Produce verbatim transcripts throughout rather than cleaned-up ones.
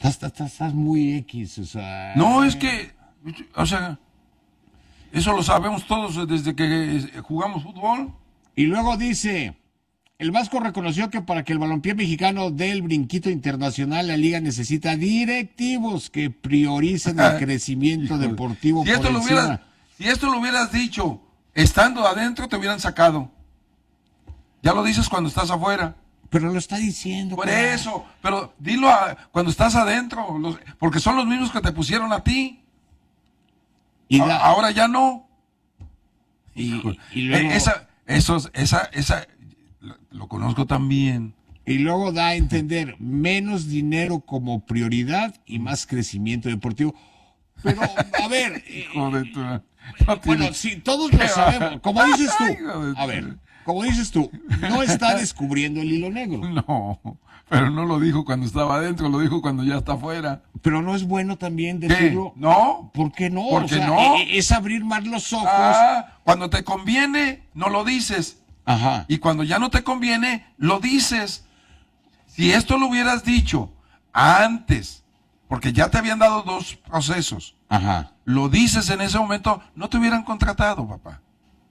Estás, estás, estás muy X, o sea... No, es que, o sea, eso lo sabemos todos desde que jugamos fútbol. Y luego dice, el Vasco reconoció que para que el balompié mexicano dé el brinquito internacional, la liga necesita directivos que prioricen el crecimiento deportivo Si esto, por lo encima. hubieras, si esto lo hubieras dicho estando adentro, te hubieran sacado. Ya lo dices cuando estás afuera. Pero lo está diciendo. Por cara. eso, pero dilo a, cuando estás adentro, los, porque son los mismos que te pusieron a ti. Y A, da- ahora ya no. y, Hijo, y luego, eh, esa, esos, esa, esa, lo, lo conozco también. y luego da a entender menos dinero como prioridad y más crecimiento deportivo. Pero, a ver, eh, Hijo de tu- no bueno, tiene- sí, todos lo sabemos. Como dices tú, Hijo de a tu- ver, como dices tú, no está descubriendo el hilo negro. No, pero no lo dijo cuando estaba adentro, lo dijo cuando ya está afuera. Pero no es bueno también ¿Qué? decirlo. ¿No? ¿Por qué no? ¿Por O qué sea, no? e- e- es abrir más los ojos. Ah, cuando te conviene, no lo dices. Ajá. Y cuando ya no te conviene, lo dices. Si esto lo hubieras dicho antes, porque ya te habían dado dos procesos, Ajá. lo dices en ese momento, no te hubieran contratado, papá.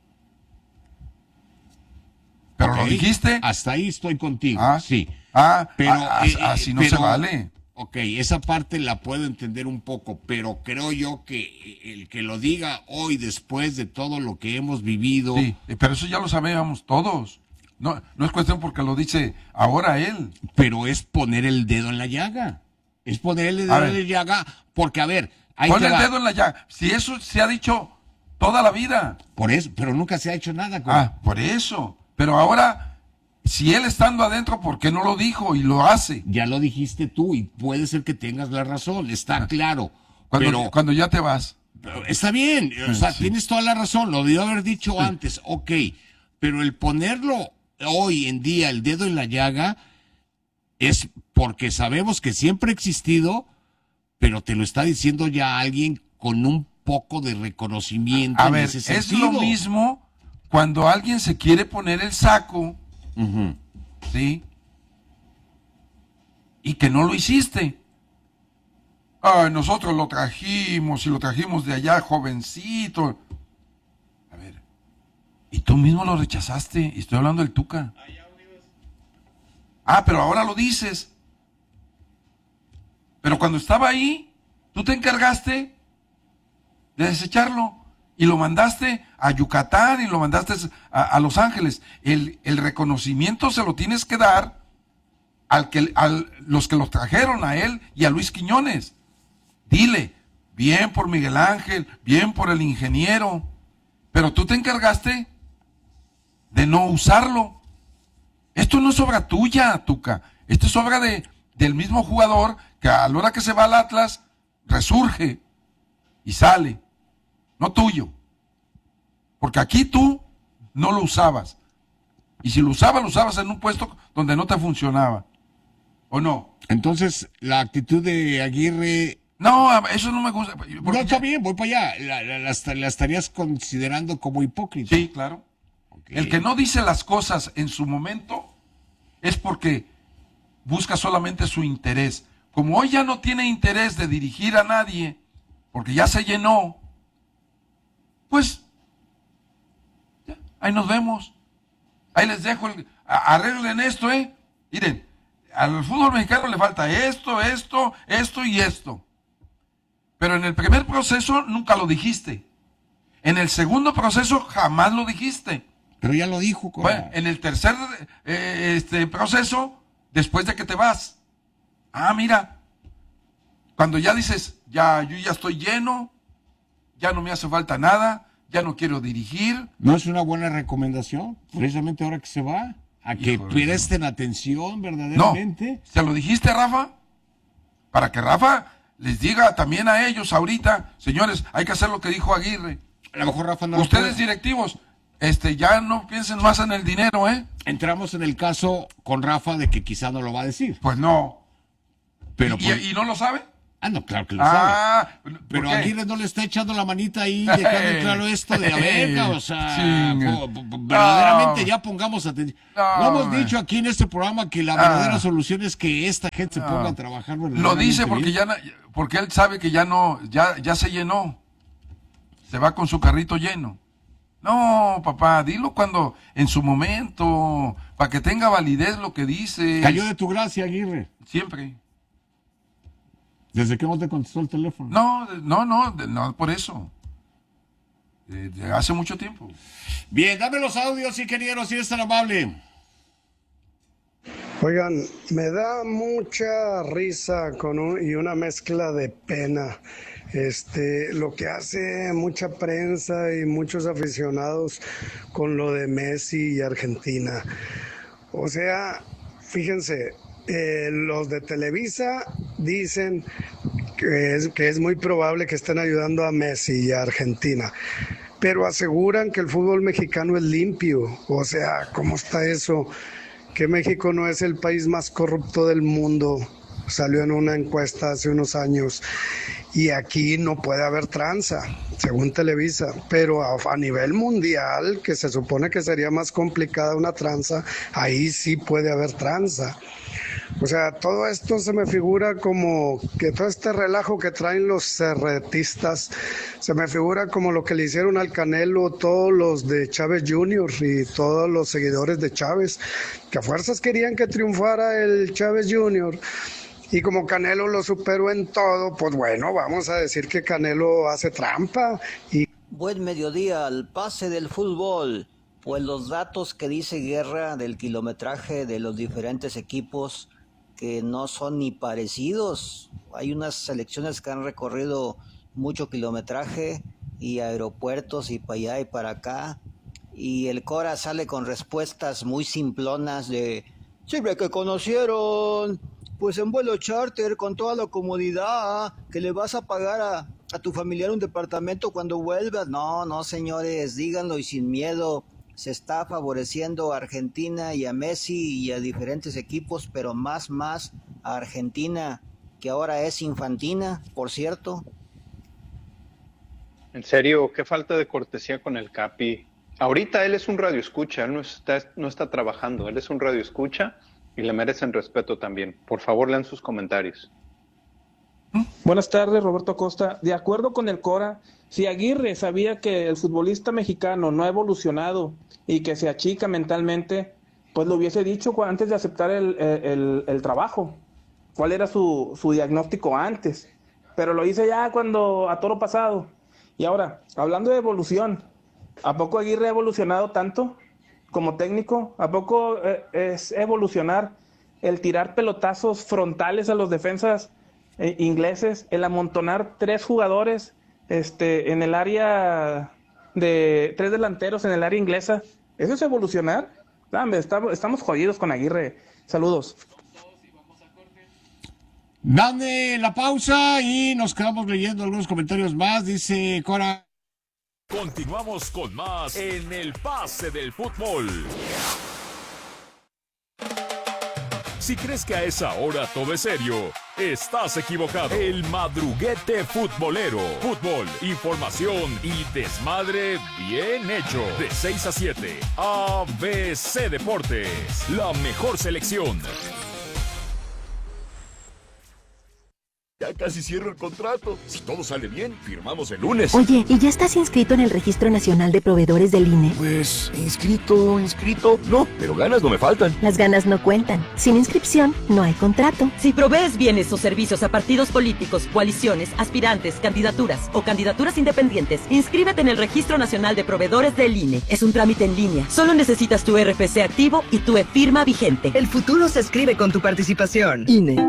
Pero Ok, lo dijiste. Hasta ahí estoy contigo. Ah, sí. Ah, Pero, ah, eh, así no pero- se vale. Ok, esa parte la puedo entender un poco, pero creo yo que el que lo diga hoy, después de todo lo que hemos vivido, Sí, pero eso ya lo sabíamos todos. No, no es cuestión porque lo dice ahora él. pero es poner el dedo en la llaga. Es poner el dedo A en ver. la llaga, porque a ver, ahí Pon te el va. dedo en la llaga. Si eso se ha dicho toda la vida. Por eso, pero nunca se ha hecho nada con Ah, por eso. Pero ahora, si él estando adentro, ¿por qué no lo dijo y lo hace? Ya lo dijiste tú y puede ser que tengas la razón, está claro. Cuando, pero cuando ya te vas. pero está bien, o sea, Sí. tienes toda la razón, lo debió haber dicho antes, ok, pero el ponerlo hoy en día el dedo en la llaga es porque sabemos que siempre ha existido, pero te lo está diciendo ya alguien con un poco de reconocimiento A en ver, ese es sentido. lo mismo cuando alguien se quiere poner el saco, Ujú. ¿sí? Y que no lo hiciste. Ay, nosotros lo trajimos y lo trajimos de allá, jovencito. A ver, y tú mismo lo rechazaste, y estoy hablando del Tuca. Ah, pero ahora lo dices. Pero cuando estaba ahí, tú te encargaste de desecharlo y lo mandaste a Yucatán y lo mandaste a, a Los Ángeles. El, el reconocimiento se lo tienes que dar al que, a los que los trajeron, a él y a Luis Quiñones. Dile, bien por Miguel Ángel, bien por el ingeniero, pero tú te encargaste de no usarlo. Esto no es obra tuya, Tuca. Esto es obra de, del mismo jugador que a la hora que se va al Atlas, resurge y sale. No tuyo. Porque aquí tú no lo usabas. Y si lo usabas, lo usabas en un puesto donde no te funcionaba. ¿O no? Entonces, la actitud de Aguirre... No, eso no me gusta. No, Porque está ya- bien, voy para allá. La, la- la est- la estarías considerando como hipócrita. Sí, claro. Ok. El que no dice las cosas en su momento es porque busca solamente su interés. Como hoy ya no tiene interés de dirigir a nadie, porque ya se llenó, pues ya, ahí nos vemos. Ahí les dejo, el, a- arreglen esto, ¿eh? Miren, al fútbol mexicano le falta esto, esto, esto y esto. Pero en el primer proceso nunca lo dijiste. En el segundo proceso jamás lo dijiste. Pero ya lo dijo. Cora. Bueno, en el tercer eh, este proceso, después de que te vas. Ah, mira, cuando ya dices, ya, yo ya estoy lleno, ya no me hace falta nada, ya no quiero dirigir. ¿No es una buena recomendación? Precisamente ahora que se va. A que Híjole, presten atención No, verdaderamente. ¿se lo dijiste, Rafa? Para que Rafa les diga también a ellos ahorita, señores, hay que hacer lo que dijo Aguirre. A lo mejor Rafa no lo Ustedes puede. directivos, este, ya no piensen más en el dinero, ¿eh? Entramos en el caso con Rafa de que quizá no lo va a decir. Pues no. Pero ¿Y, pues, y no lo sabe? Ah, no, claro que lo Ah, sabe. ¿por Pero qué? Aguirre no le está echando la manita ahí, dejando claro esto de a ver, o sea, Chinga. po- po- verdaderamente No. ya pongamos atención. No, Lo hemos hombre. dicho aquí en este programa que la Ah. verdadera solución es que esta gente se No. ponga a trabajar Lo verdaderamente dice porque bien. ya na- porque él sabe que ya no, ya, ya se llenó. Se va con su carrito lleno. No, papá, dilo cuando, en su momento, para que tenga validez lo que dice. Cayó de tu gracia, Aguirre, Siempre. desde que no te contestó el teléfono. No, no, no, de- no, por eso. De, de hace mucho tiempo. Bien, dame los audios, ingeniero, si eres tan amable. Oigan, me da mucha risa con un- y una mezcla de pena. Este, lo que hace mucha prensa y muchos aficionados con lo de Messi y Argentina. O sea, fíjense, eh, los de Televisa dicen que es, que es muy probable que estén ayudando a Messi y a Argentina, pero aseguran que el fútbol mexicano es limpio. O sea, ¿cómo está eso? Que México no es el país más corrupto del mundo. Salió en una encuesta hace unos años. Y aquí no puede haber tranza, según Televisa. Pero a, a nivel mundial, que se supone que sería más complicada una tranza, ahí sí puede haber tranza. O sea, todo esto se me figura como que todo este relajo que traen los cerretistas, se me figura como lo que le hicieron al Canelo todos los de Chávez junior y todos los seguidores de Chávez, que a fuerzas querían que triunfara el Chávez junior. Y como Canelo lo superó en todo, pues bueno, vamos a decir que Canelo hace trampa. Y Buen mediodía al pase del fútbol. Pues los datos que dice Guerra del kilometraje de los diferentes equipos que no son ni parecidos. Hay unas selecciones que han recorrido mucho kilometraje y aeropuertos y para allá y para acá. Y el Cora sale con respuestas muy simplonas de siempre que conocieron, pues en vuelo charter con toda la comodidad que le vas a pagar a, a tu familiar un departamento cuando vuelvas. No, no señores, díganlo y sin miedo. Se está favoreciendo a Argentina y a Messi y a diferentes equipos, pero más, más a Argentina, que ahora es infantina, por cierto. En serio, qué falta de cortesía con el Capi. Ahorita él es un radioescucha, él no está, no está trabajando, él es un radioescucha y le merecen respeto también. Por favor, lean sus comentarios. Buenas tardes, Roberto Acosta. De acuerdo con el Cora, si Aguirre sabía que el futbolista mexicano no ha evolucionado y que se achica mentalmente, pues lo hubiese dicho antes de aceptar el, el, el trabajo. ¿Cuál era su, su diagnóstico antes? Pero lo hice ya cuando a toro pasado. Y ahora, hablando de evolución, ¿a poco Aguirre ha evolucionado tanto como técnico? ¿A poco eh, es evolucionar el tirar pelotazos frontales a los defensas eh, ingleses, el amontonar tres jugadores este, en el área de tres delanteros en el área inglesa? ¿Eso es evolucionar? Dame, estamos, estamos jodidos con Aguirre. Saludos. Dame la pausa y nos quedamos leyendo algunos comentarios más. Dice Cora. Continuamos con más en el pase del fútbol. Si crees que a esa hora todo es serio, estás equivocado. El madruguete futbolero. Fútbol, información y desmadre bien hecho. De seis a siete, A B C Deportes. La mejor selección. Ya casi cierro el contrato. Si todo sale bien, firmamos el lunes. Oye, ¿y ya estás inscrito en el Registro Nacional de Proveedores del I N E? Pues, inscrito, inscrito. No, pero ganas no me faltan. Las ganas no cuentan. Sin inscripción, no hay contrato. Si provees bienes o servicios a partidos políticos, coaliciones, aspirantes, candidaturas o candidaturas independientes, inscríbete en el Registro Nacional de Proveedores del I N E. Es un trámite en línea. Solo necesitas tu R F C activo y tu e-firma vigente. El futuro se escribe con tu participación. I N E.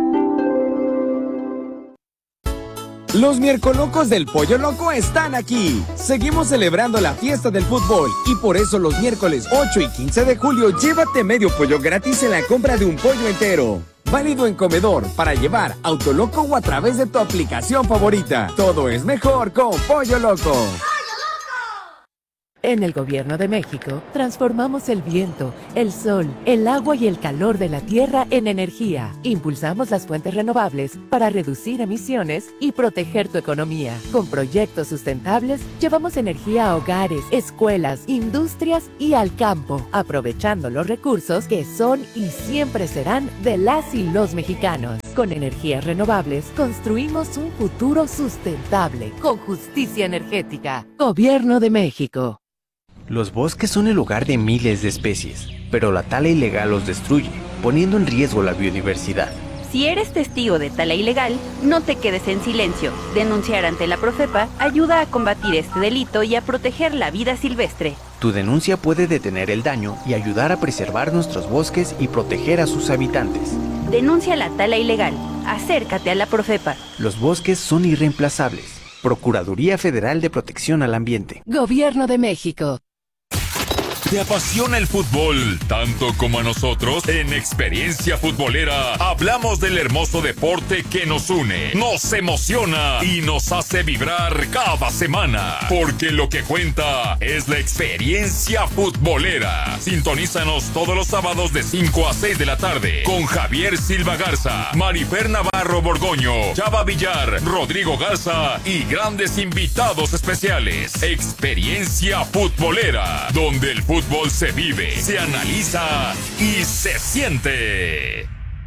Los miercolocos del Pollo Loco están aquí. Seguimos celebrando la fiesta del fútbol y por eso los miércoles ocho y quince de julio llévate medio pollo gratis en la compra de un pollo entero. Válido en comedor, para llevar, Autoloco o a través de tu aplicación favorita. Todo es mejor con Pollo Loco. En el Gobierno de México, transformamos el viento, el sol, el agua y el calor de la tierra en energía. Impulsamos las fuentes renovables para reducir emisiones y proteger tu economía. Con proyectos sustentables, llevamos energía a hogares, escuelas, industrias y al campo, aprovechando los recursos que son y siempre serán de las y los mexicanos. Con energías renovables, construimos un futuro sustentable, con justicia energética. Gobierno de México. Los bosques son el hogar de miles de especies, pero la tala ilegal los destruye, poniendo en riesgo la biodiversidad. Si eres testigo de tala ilegal, no te quedes en silencio. Denunciar ante la Profepa ayuda a combatir este delito y a proteger la vida silvestre. Tu denuncia puede detener el daño y ayudar a preservar nuestros bosques y proteger a sus habitantes. Denuncia la tala ilegal. Acércate a la Profepa. Los bosques son irreemplazables. Procuraduría Federal de Protección al Ambiente. Gobierno de México. ¿Te apasiona el fútbol tanto como a nosotros? En Experiencia Futbolera hablamos del hermoso deporte que nos une, nos emociona y nos hace vibrar cada semana. Porque lo que cuenta es la experiencia futbolera. Sintonízanos todos los sábados de cinco a seis de la tarde con Javier Silva Garza, Marifer Navarro Borgoño, Chava Villar, Rodrigo Garza y grandes invitados especiales. Experiencia Futbolera, donde el fútbol Fútbol se vive, se analiza y se siente.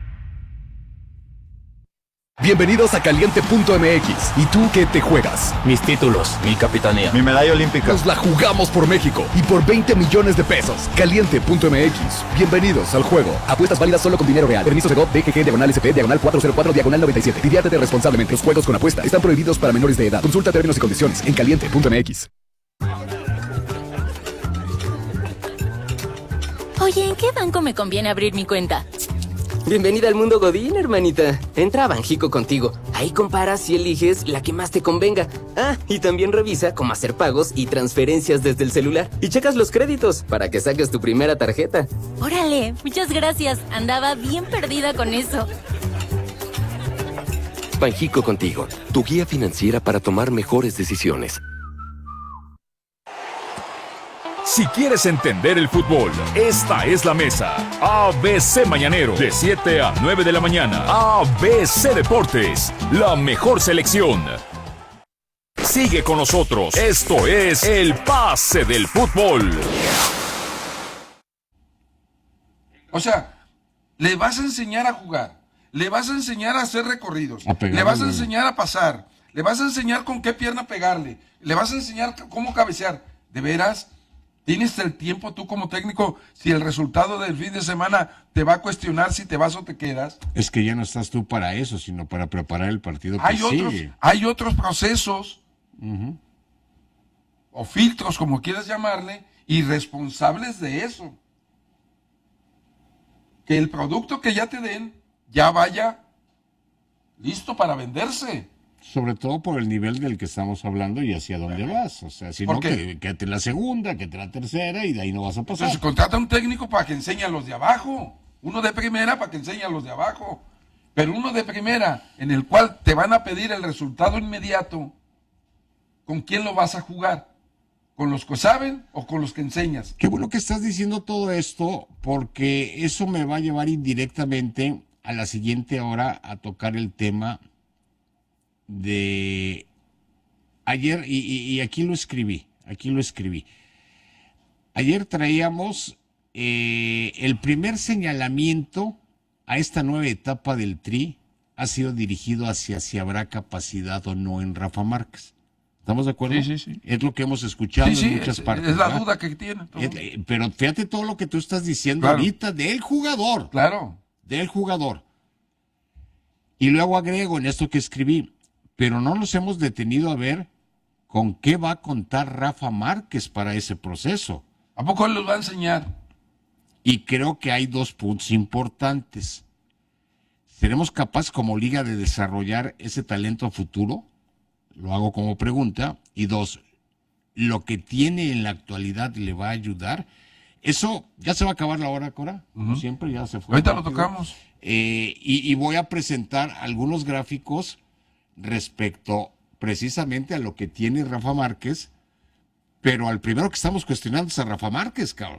Bienvenidos a Caliente punto M X. ¿Y tú qué te juegas? Mis títulos, mi capitanía, mi medalla olímpica. Nos la jugamos por México y por veinte millones de pesos. Caliente punto M X. Bienvenidos al juego. Apuestas válidas solo con dinero real. Permiso Segov, D G G, diagonal S P, diagonal cuatro cero cuatro, diagonal noventa y siete. Diviértete responsablemente. Los juegos con apuesta están prohibidos para menores de edad. Consulta términos y condiciones en Caliente punto M X. Oye, ¿en qué banco me conviene abrir mi cuenta? Bienvenida al mundo Godín, hermanita. Entra a Banjico contigo. Ahí comparas y eliges la que más te convenga. Ah, y también revisa cómo hacer pagos y transferencias desde el celular. Y checas los créditos para que saques tu primera tarjeta. Órale, muchas gracias. Andaba bien perdida con eso. Banjico contigo, tu guía financiera para tomar mejores decisiones. Si quieres entender el fútbol, esta es la mesa. A B C Mañanero, de siete a nueve de la mañana. A B C Deportes, la mejor selección. Sigue con nosotros. Esto es El Pase del Fútbol. O sea, le vas a enseñar a jugar, le vas a enseñar a hacer recorridos, le vas a enseñar a pasar, le vas a enseñar con qué pierna pegarle, le vas a enseñar cómo cabecear. ¿De veras? ¿Tienes el tiempo tú como técnico si el resultado del fin de semana te va a cuestionar si te vas o te quedas? Es que ya no estás tú para eso, sino para preparar el partido que hay otros, sigue. Hay otros procesos uh-huh. o filtros, como quieras llamarle, y responsables de eso. Que el producto que ya te den ya vaya listo para venderse. Sobre todo por el nivel del que estamos hablando y hacia dónde vas. O sea, si no, que, quédate en la segunda, quédate en la tercera y de ahí no vas a pasar. Entonces contrata un técnico para que enseñe a los de abajo. Uno de primera para que enseñe a los de abajo. Pero uno de primera en el cual te van a pedir el resultado inmediato. ¿Con quién lo vas a jugar? ¿Con los que saben o con los que enseñas? Qué bueno que estás diciendo todo esto, porque eso me va a llevar indirectamente a la siguiente hora a tocar el tema de ayer, y, y, y aquí lo escribí, aquí lo escribí. Ayer traíamos eh, el primer señalamiento a esta nueva etapa del Tri ha sido dirigido hacia si habrá capacidad o no en Rafa Márquez. ¿Estamos de acuerdo? Sí, sí, sí. Es lo que hemos escuchado sí, sí, en muchas es, partes. Es la ¿verdad? duda que tiene. Todo. Es, pero fíjate todo lo que tú estás diciendo claro. ahorita del jugador. Claro. Del jugador. Y luego agrego en esto que escribí, pero no nos hemos detenido a ver con qué va a contar Rafa Márquez para ese proceso. ¿A poco él los va a enseñar? Y creo que hay dos puntos importantes. ¿Seremos capaces como liga de desarrollar ese talento a futuro? Lo hago como pregunta. Y dos, ¿lo que tiene en la actualidad le va a ayudar? Eso, ya se va a acabar la hora, Cora. Como uh-huh. siempre, ya se fue. Ahorita rápido. Lo tocamos. Eh, y, y voy a presentar algunos gráficos respecto precisamente a lo que tiene Rafa Márquez, pero al primero que estamos cuestionando es a Rafa Márquez, cabrón.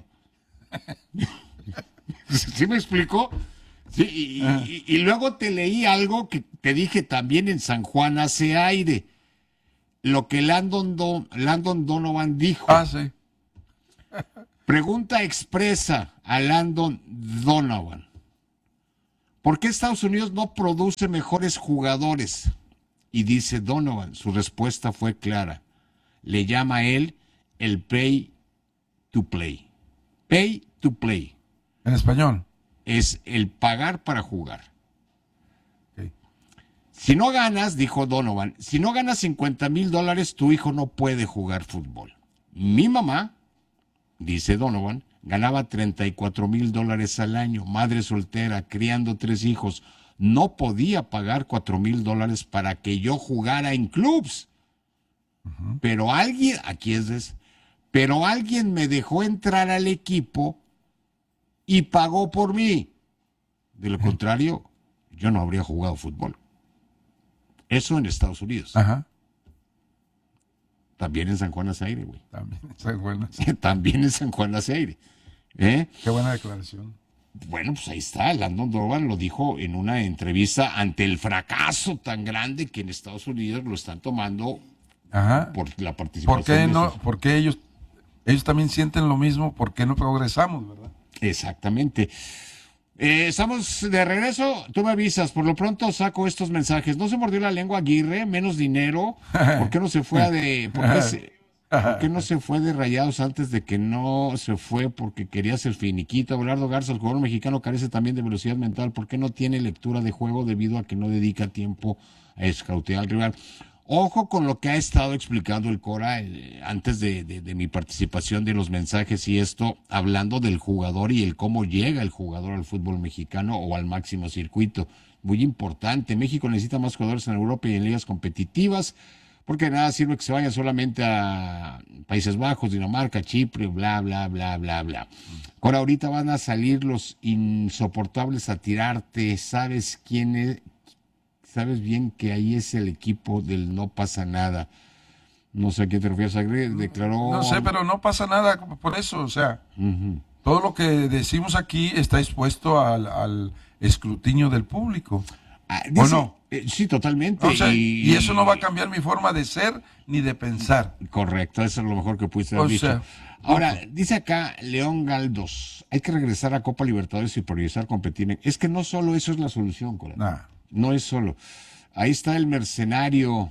¿Sí me explicó? Sí, y, y, y luego te leí algo que te dije también en San Juan hace aire. Lo que Landon, Don, Landon Donovan dijo. Ah, sí. Pregunta expresa a Landon Donovan. ¿Por qué Estados Unidos no produce mejores jugadores? Y dice Donovan, su respuesta fue clara. Le llama a él el pay to play. Pay to play. En español. Es el pagar para jugar. Okay. Si no ganas, dijo Donovan, si no ganas cincuenta mil dólares, tu hijo no puede jugar fútbol. Mi mamá, dice Donovan, ganaba treinta y cuatro mil dólares al año, madre soltera, criando tres hijos. No podía pagar cuatro mil dólares para que yo jugara en clubs. Uh-huh. Pero alguien, aquí es eso, pero alguien me dejó entrar al equipo y pagó por mí. De lo contrario, yo no habría jugado fútbol. Eso en Estados Unidos. Ajá. También en San Juan Azaire, güey. También en San Juan Azaire. También en San Juan Azaire. ¿Eh? Qué buena declaración. Bueno, pues ahí está. Landon Donovan lo dijo en una entrevista ante el fracaso tan grande que en Estados Unidos lo están tomando. Ajá. Por la participación. ¿Por qué no? Porque ellos, ellos también sienten lo mismo. ¿Por qué no progresamos, verdad? Exactamente. Eh, estamos de regreso. Tú me avisas. Por lo pronto saco estos mensajes. No se mordió la lengua Aguirre, menos dinero. ¿Por qué no se fue a de? ¿Por qué, se, ¿Por qué no se fue de Rayados antes de que no se fue? Porque quería hacer finiquito. Abelardo Garza, el jugador mexicano, carece también de velocidad mental. ¿Por qué no tiene lectura de juego debido a que no dedica tiempo a escautear al rival? Ojo con lo que ha estado explicando el Cora eh, antes de, de, de mi participación de los mensajes y esto, hablando del jugador y el cómo llega el jugador al fútbol mexicano o al máximo circuito. Muy importante. México necesita más jugadores en Europa y en ligas competitivas, porque de nada sirve que se vayan solamente a Países Bajos, Dinamarca, Chipre, bla, bla, bla, bla, bla. Cora, ahorita van a salir los insoportables a tirarte. ¿Sabes quién es? Sabes bien que ahí es el equipo del no pasa nada. No sé a qué te refieres, Agri, declaró... No sé, pero no pasa nada por eso, o sea, uh-huh. Todo lo que decimos aquí está expuesto al, al escrutinio del público. Ah, dice, ¿o no? Eh, sí, totalmente. O sea, y, y eso no va a cambiar mi forma de ser ni de pensar. Correcto, eso es lo mejor que pudiste haber o dicho. Sea, Ahora, dice acá León Galdos, hay que regresar a Copa Libertadores y priorizar competir. En... Es que no solo eso es la solución, Cora. Nah. No es solo. Ahí está el mercenario,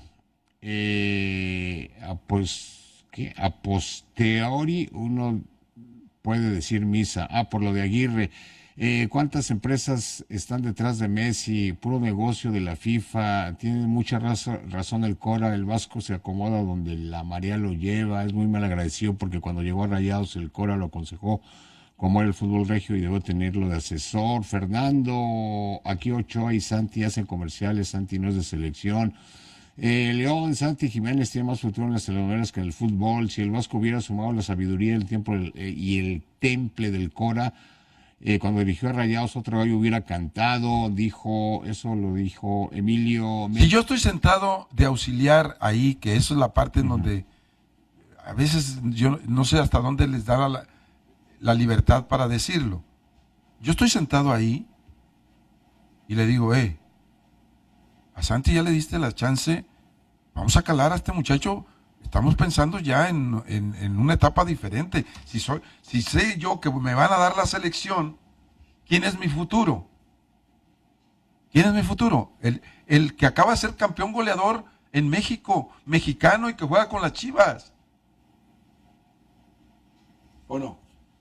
eh, a, pues, ¿qué? A posteriori uno puede decir misa. Ah, por lo de Aguirre. Eh, ¿Cuántas empresas están detrás de Messi? Puro negocio de la FIFA. Tiene mucha raza, razón el Cora. El Vasco se acomoda donde la María lo lleva. Es muy mal agradecido porque cuando llegó a Rayados el Cora lo aconsejó como era el fútbol regio y debo tenerlo de asesor. Fernando, aquí Ochoa y Santi hacen comerciales, Santi no es de selección. Eh, León, Santi Jiménez tiene más futuro en las telenovelas que en el fútbol. Si el Vasco hubiera sumado la sabiduría, el tiempo eh, y el temple del Cora, eh, cuando dirigió a Rayados, otro gallo hubiera cantado, dijo, eso lo dijo Emilio. Si yo estoy sentado de auxiliar ahí, que eso es la parte en uh-huh. donde a veces yo no sé hasta dónde les da la... la libertad para decirlo. Yo estoy sentado ahí y le digo, eh, a Santi ya le diste la chance, vamos a calar a este muchacho, estamos pensando ya en, en, en una etapa diferente. Si, soy, si sé yo que me van a dar la selección, ¿quién es mi futuro? ¿Quién es mi futuro? El, el que acaba de ser campeón goleador en México, mexicano y que juega con las Chivas. ¿O no?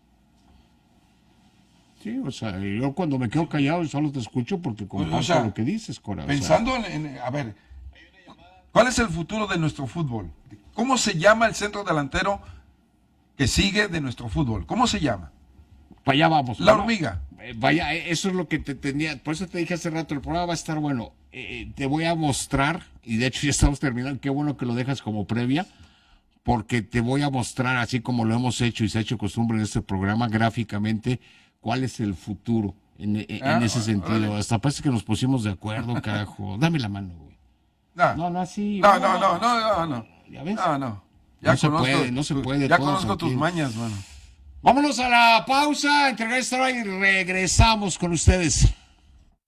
Sí, o sea, yo cuando me quedo callado solo te escucho porque comparto o sea, lo que dices, Cora. Pensando o sea. en, en, a ver, ¿cuál es el futuro de nuestro fútbol? ¿Cómo se llama el centro delantero que sigue de nuestro fútbol? ¿Cómo se llama? Para allá vamos. La vamos. hormiga. Eh, vaya, eso es lo que te tenía, por eso te dije hace rato, el programa va a estar bueno. Eh, te voy a mostrar, y de hecho ya estamos terminando, qué bueno que lo dejas como previa, porque te voy a mostrar, así como lo hemos hecho y se ha hecho costumbre en este programa, gráficamente, cuál es el futuro en, en, ah, en ese sentido. Vale. Hasta parece que nos pusimos de acuerdo, carajo. Dame la mano, güey. No, no, no así. No, no, no, no, no, no. ¿Ya ves? No, no. Ya no se conozco, puede, no se puede. Ya todos conozco tus aquí. mañas, mano. Vámonos a la pausa, entregar esta hora y regresamos con ustedes.